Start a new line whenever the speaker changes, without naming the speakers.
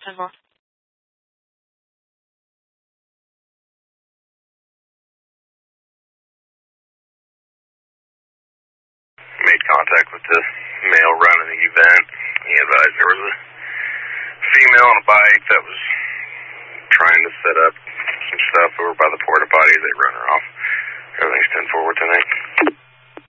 10-4.
Made contact with the male running the event. He advised there was a female on a bike that was trying to set up some stuff over by the porta potty. They run her off. Everything's 10-4 tonight.